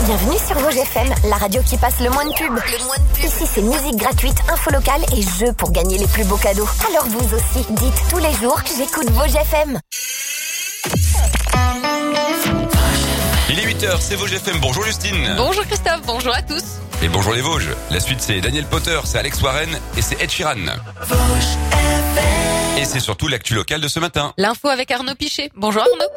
Bienvenue sur Vosges FM, la radio qui passe le moins de pub. Ici, c'est musique gratuite, info locale et jeux pour gagner les plus beaux cadeaux. Alors vous aussi, dites tous les jours, j'écoute Vosges FM. Il est 8h, c'est Vosges FM. Bonjour Justine. Bonjour Christophe, bonjour à tous. Et bonjour les Vosges. La suite c'est Daniel Potter, c'est Alex Warren et c'est Ed Sheeran. Et c'est surtout l'actu locale de ce matin. L'info avec Arnaud Pichet. Bonjour Arnaud.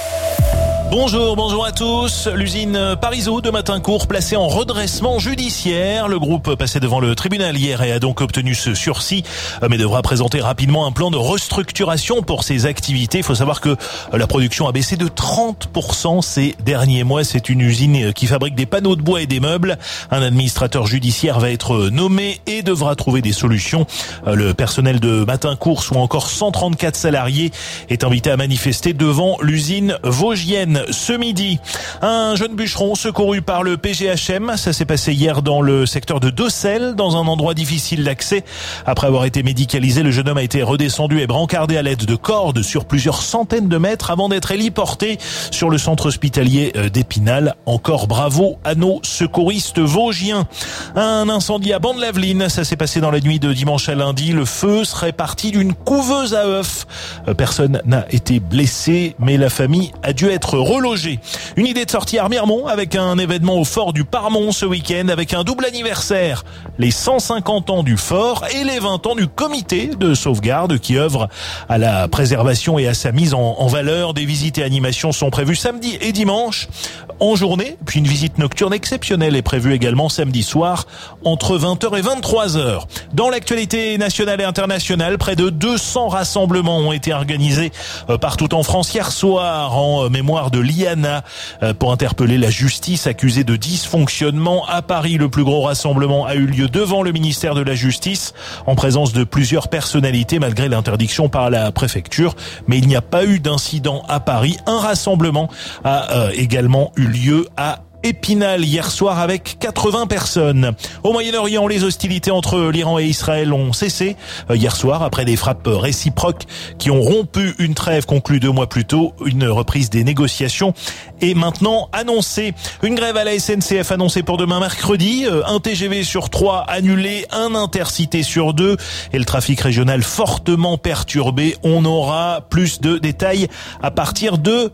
Bonjour à tous. L'usine Parisot de Matincourt placée en redressement judiciaire. Le groupe passait devant le tribunal hier et a donc obtenu ce sursis, mais devra présenter rapidement un plan de restructuration pour ses activités. Il faut savoir que la production a baissé de 30% ces derniers mois. C'est une usine qui fabrique des panneaux de bois et des meubles. Un administrateur judiciaire va être nommé et devra trouver des solutions. Le personnel de Matincourt, soit encore 134 salariés, est invité à manifester devant l'usine vosgienne. Ce midi, un jeune bûcheron secouru par le PGHM. Ça s'est passé hier dans le secteur de Docelles, dans un endroit difficile d'accès. Après avoir été médicalisé, le jeune homme a été redescendu et brancardé à l'aide de cordes sur plusieurs centaines de mètres avant d'être héliporté sur le centre hospitalier d'Épinal. Encore bravo à nos secouristes vosgiens. Un incendie à Ban-de-Laveline. Ça s'est passé dans la nuit de dimanche à lundi. Le feu serait parti d'une couveuse à œufs. Personne n'a été blessé, mais la famille a dû être relogé. Une idée de sortie à Remiremont avec un événement au fort du Parmont ce week-end avec un double anniversaire. Les 150 ans du fort et les 20 ans du comité de sauvegarde qui œuvre à la préservation et à sa mise en valeur. Des visites et animations sont prévues samedi et dimanche en journée. Puis une visite nocturne exceptionnelle est prévue également samedi soir entre 20h et 23h. Dans l'actualité nationale et internationale, près de 200 rassemblements ont été organisés partout en France hier soir en mémoire de Liana pour interpeller la justice accusée de dysfonctionnement. À Paris, le plus gros rassemblement a eu lieu devant le ministère de la Justice en présence de plusieurs personnalités malgré l'interdiction par la préfecture. Mais il n'y a pas eu d'incident à Paris. Un rassemblement a également eu lieu à Épinal hier soir avec 80 personnes. Au Moyen-Orient, les hostilités entre l'Iran et Israël ont cessé hier soir après des frappes réciproques qui ont rompu une trêve conclue 2 mois plus tôt. Une reprise des négociations est maintenant annoncée. Une grève à la SNCF annoncée pour demain mercredi. Un TGV sur 3 annulé, un Intercité sur 2 et le trafic régional fortement perturbé. On aura plus de détails à partir de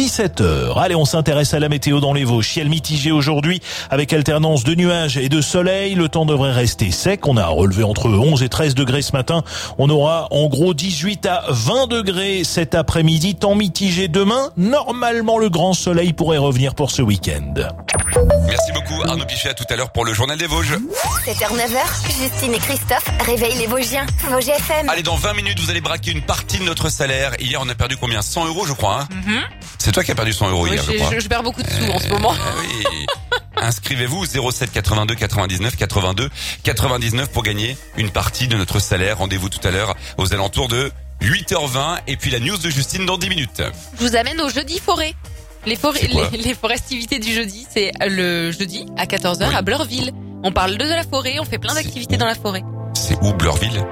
17h. Allez, on s'intéresse à la météo dans les Vosges. Ciel mitigé aujourd'hui avec alternance de nuages et de soleil. Le temps devrait rester sec. On a relevé entre 11 et 13 degrés ce matin. On aura en gros 18 à 20 degrés cet après-midi. Temps mitigé demain. Normalement, le grand soleil pourrait revenir pour ce week-end. Merci beaucoup Arnaud Pichet, à tout à l'heure pour le journal des Vosges. 7h-9h, Justine et Christophe réveillent les Vosgiens. Vosges FM. Allez, dans 20 minutes, vous allez braquer une partie de notre salaire. Hier, on a perdu combien? 100 € je crois, hein. C'est toi qui as perdu 100 € hier, je crois. Je perds beaucoup de sous en ce moment. Oui. Inscrivez-vous 07 82 99 82 99 pour gagner une partie de notre salaire. Rendez-vous tout à l'heure aux alentours de 8h20 et puis la news de Justine dans 10 minutes. Je vous amène au jeudi forêt. Les festivités du jeudi, c'est le jeudi à 14h à Bleurville. On parle de la forêt, on fait plein d'activités dans la forêt. C'est où Bleurville?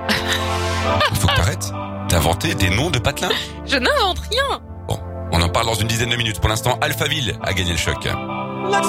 Il faut que t'arrêtes d'inventer des noms de patelins. Je n'invente rien. Bon, on en parle dans une dizaine de minutes. Pour l'instant, Alphaville a gagné le choc.